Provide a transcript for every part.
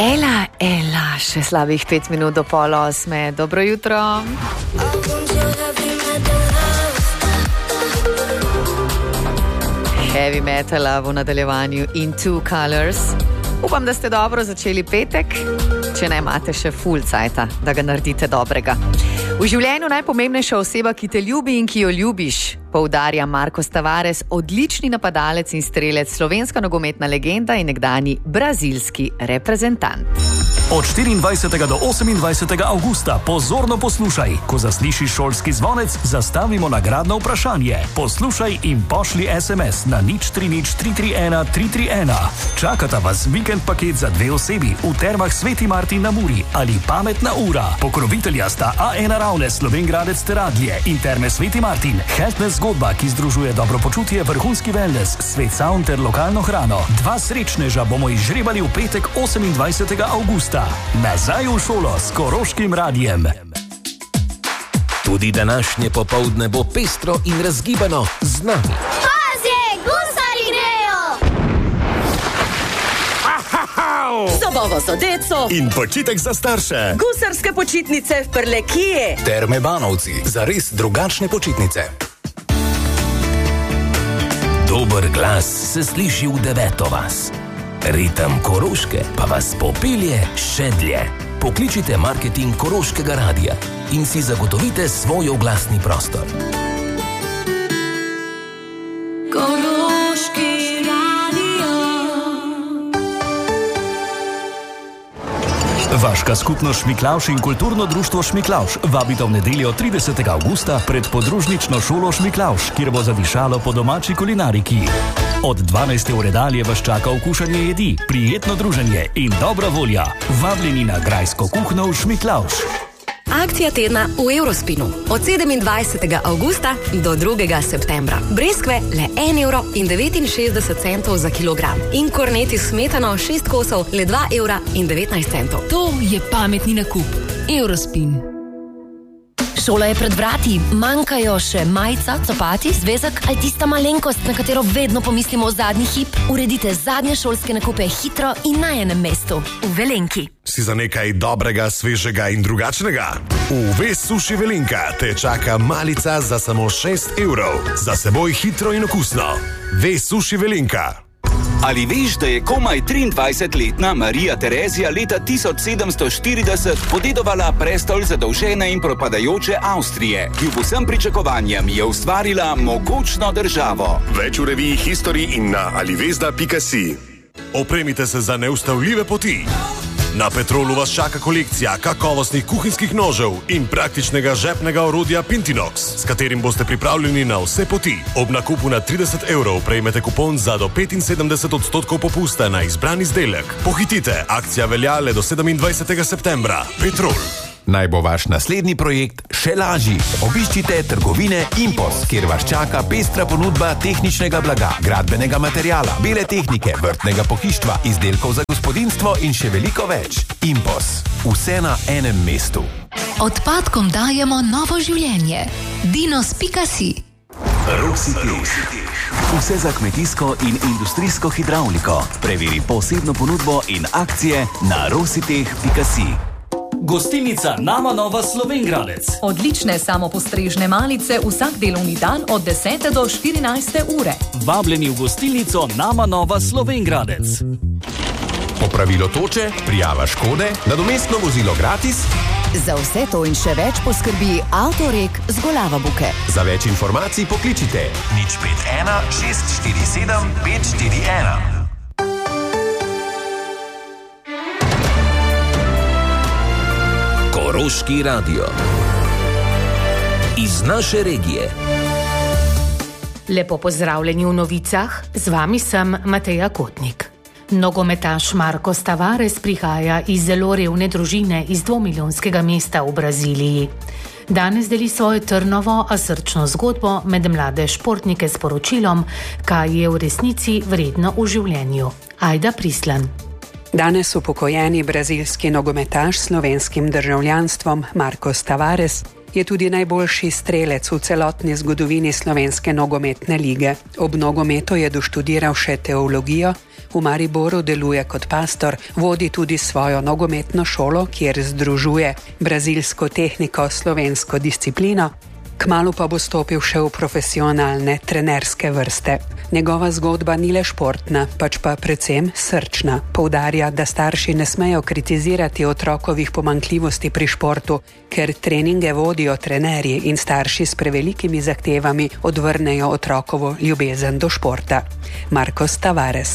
Ela, še slabih 5 minut do 7:30. Dobro jutro. Heavy metala v nadaljevanju In Two Colors. Upam, da ste dobro začeli petek, če ne imate še full cajta, da ga naredite dobrega. V življenju najpomembnejša oseba, ki te ljubi in ki jo ljubiš, poudarja Marcos Tavares, odlični napadalec in strelec, slovenska nogometna legenda in nekdanji brazilski reprezentant. Od 24. do 28. avgusta pozorno poslušaj. Ko zaslišiš šolski zvonec, zastavimo nagradno vprašanje. Poslušaj in pošli SMS na 030331 331. Čakata vas vikend paket za 2 osebi v Termah Sveti Martin na Muri ali pametna ura. Pokrovitelja sta A1 Ravne, Slovengradec Teradlje in Terme Sveti Martin. Healthness zgodba, ki združuje dobro počutje, vrhunski wellness, Svet Sound ter lokalno hrano. 2 srečneža bomo izžrebali v petek 28. avgusta. Nazaj v šolo s Koroškim radijem. Tudi današnje popoldne bo pestro in razgibano z nami. Pazje, gusari grejo! Zabava za deco in počitek za starše. Gusarske počitnice v Prlekiji. Terme Banovci, za res drugačne počitnice. Dober glas se sliši v 9. vas. Ritem Koroške pa vas popelje še dlje. Pokličite marketing Koroškega radia in si zagotovite svoj oglasni prostor. Koroški radio. Vaška skupnost Šmiklavž in kulturno društvo Šmiklavž vabita v nedeljo 30. avgusta pred podružnično šolo Šmiklavž, kjer bo zadišalo po domači kulinariki. Od 12. ure dalje vas čaka okušanje jedi, prijetno druženje in dobra volja. Vabljeni na grajsko kuhno v Šmiklavž. Akcija tedna v Eurospinu. Od 27. avgusta do 2. septembra. Breskve le 1,69 € za kilogram. In korneti s smetano 6 kosov le 2,19 €. To je pametni nakup. Eurospin. Šola je pred vrati, manjkajo še majica, copati, zvezek ali tista malenkost, na katero vedno pomislimo v zadnji hip. Uredite zadnje šolske nakupe hitro in na enem mestu. V Velenki. Si za nekaj dobrega, svežega in drugačnega? V Ves Suši Velenka te čaka malica za samo 6 €. Za seboj hitro in okusno. Ves Suši Velenka. Ali veš, da je komaj 23-letna Marija Terezija leta 1740 podedovala prestol zadolžene in propadajoče Avstrije, ki v vsem pričakovanjem je ustvarila mogočno državo? Več v reviji History in na alivesda.si. Opremite se za neustavljive poti. Na Petrolu vas čaka kolekcija kakovostnih kuhinjskih nožev in praktičnega žepnega orodja Pintinox, s katerim boste pripravljeni na vse poti. Ob nakupu na 30 € prejmete kupon za do 75% popusta na izbran izdelek. Pohitite, akcija velja le do 27. septembra. Petrol. Naj bo vaš naslednji projekt še lažji. Obiščite trgovine Impos, kjer vas čaka pestra ponudba tehničnega blaga, gradbenega materiala, bele tehnike, vrtnega pohištva, izdelkov za gospodinjstvo in še veliko več. Impos. Vse na enem mestu. Odpadkom dajemo novo življenje. Dinos.si. Rositeh. Vse za kmetijsko in industrijsko hidravliko. Preveri posebno ponudbo in akcije na rositeh.si. Gostilnica Nama Nova Slovengradec. Odlične samopostrežne malice vsak delovni dan od 10. do 14. ure. Vabljeni v gostilnico Nama Nova Slovengradec. Popravilo toče, prijava škode, nadomestno vozilo gratis. Za vse to in še več poskrbi Avtorek z Golava Buke. Za več informacij pokličite 051 647 541. Koroški radio. Iz naše regije. Lepo pozdravljeni v novicah, z vami sem Mateja Kotnik. Nogometaš Marcos Tavares prihaja iz zelo revne družine iz 2-milijonskega mesta v Braziliji. Danes deli svojo trnovo, a srčno zgodbo med mlade športnike s poročilom, kaj je v resnici vredno v življenju. Ajda Prislan. Danes upokojeni brazilski nogometaš s slovenskim državljanstvom Marcos Tavares Je tudi najboljši strelec v celotni zgodovini slovenske nogometne lige. Ob nogometu je doštudiral še teologijo, v Mariboru deluje kot pastor, vodi tudi svojo nogometno šolo, kjer združuje brazilsko tehniko s slovensko disciplino. Kmalu pa bo stopil še v profesionalne trenerske vrste. Njegova zgodba ni le športna, pač pa predvsem srčna. Poudarja, da starši ne smejo kritizirati otrokovih pomanjkljivosti pri športu, ker treninge vodijo trenerji in starši s prevelikimi zahtevami odvrnejo otrokovo ljubezen do športa. Marcos Tavares.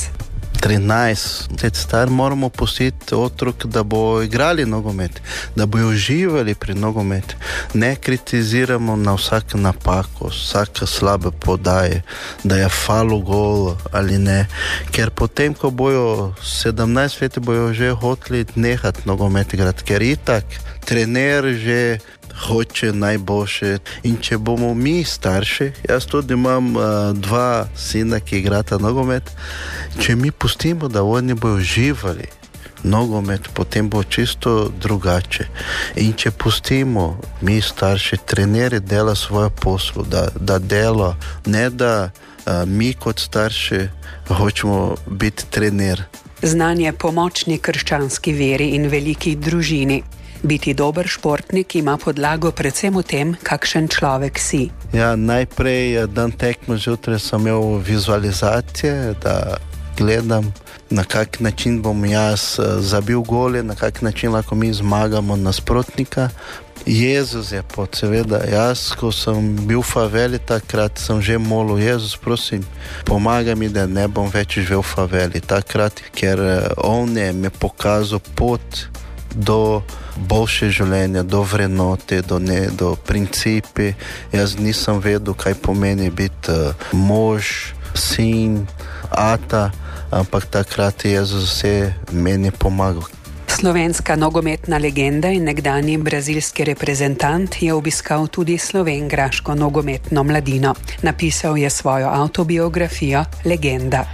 13 let star moramo pustiti otrok, da bo igrali nogomet, da bojo uživali pri nogomet. Ne kritiziramo na vsako napako, vsake slabe podaje, da je falu gol ali ne. Ker potem, ko bojo 17 let, bojo že hoteli nehati nogomet igrati, ker itak trener že hoče najboljše. In če bomo mi starši, jaz tudi imam 2 sina, ki igrata nogomet, če mi pustimo, da oni bojo živali nogomet, potem bo čisto drugače. In če pustimo mi starši, treneri dela svoje poslu, da dela, ne da mi kot starši hočemo biti trener. Znanje pomočni krščanski veri in veliki družini. Biti dober športnik ima podlago predvsem v tem, kakšen človek si. Ja, najprej dan tekme zjutraj sem imel vizualizacije, da gledam, na kak način bom jaz zabil gole, na kak način lahko mi zmagamo nasprotnika. Jezus je pot, seveda, jaz, ko sem bil v faveli, takrat sem že molil, Jezus, prosim, pomagaj mi, da ne bom več živel v faveli. Takrat, ker on je me pokazal pot do boljše življenja, do vrednote, do principi. Jaz nisem vedel, kaj pomeni biti mož, sin, ata, ampak takrat je Jezus vse meni pomagal. Slovenska nogometna legenda in nekdanji brazilski reprezentant je obiskal tudi slovenjgraško nogometno mladino. Napisal je svojo avtobiografijo Legenda.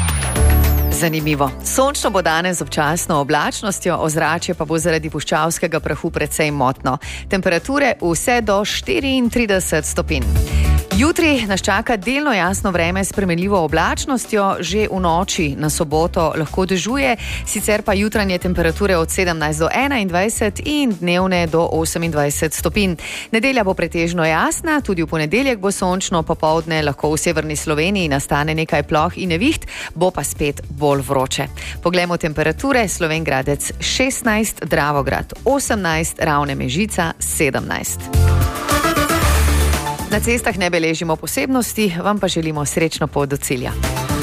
Zanimivo. Sončno bo danes z občasno oblačnostjo, ozračje pa bo zaradi puščavskega prahu precej motno. Temperature vse do 34 stopinj. Jutri nas čaka delno jasno vreme s spremenljivo oblačnostjo, že v noči na soboto lahko dežuje, sicer pa jutranje temperature od 17 do 21 in dnevne do 28 stopinj. Nedelja bo pretežno jasna, tudi v ponedeljek bo sončno, popoldne lahko v severni Sloveniji nastane nekaj ploh in neviht, bo pa spet bolj vroče. Poglejmo temperature: Slovenj Gradec 16, Dravograd 18, Ravne Mežica 17. Na cestah ne beležimo posebnosti, vam pa želimo srečno pot do cilja.